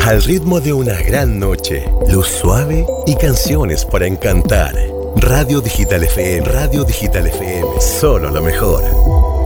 Al ritmo de una gran noche, luz suave y canciones para encantar. Radio Digital FM, Radio Digital FM, solo lo mejor.